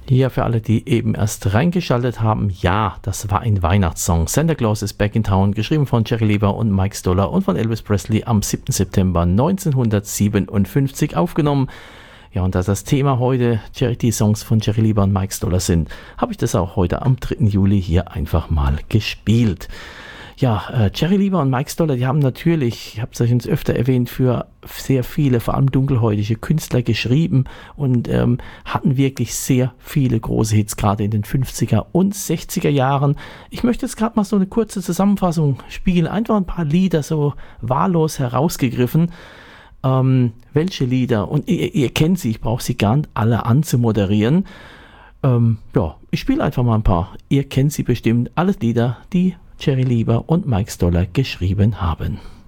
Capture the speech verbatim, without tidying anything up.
Ja, für alle, die eben erst reingeschaltet haben, ja, das war ein Weihnachtssong. Santa Claus is Back in Town, geschrieben von Jerry Leiber und Mike Stoller und von Elvis Presley am siebten September neunzehnhundertsiebenundfünfzig aufgenommen. Ja, und da das Thema heute Charity-Songs von Jerry Leiber und Mike Stoller sind, habe ich das auch heute am dritten Juli hier einfach mal gespielt. Ja, äh, Jerry Leiber und Mike Stoller, die haben natürlich, ich habe es euch jetzt öfter erwähnt, für sehr viele, vor allem dunkelhäutige Künstler geschrieben und ähm, hatten wirklich sehr viele große Hits, gerade in den fünfziger und sechziger Jahren. Ich möchte jetzt gerade mal so eine kurze Zusammenfassung spielen, einfach ein paar Lieder so wahllos herausgegriffen. Ähm, welche Lieder? Und ihr, ihr kennt sie, ich brauche sie gar nicht alle anzumoderieren. Ähm, ja, ich spiele einfach mal ein paar. Ihr kennt sie bestimmt, alle Lieder, die Jerry Leiber und Mike Stoller geschrieben haben.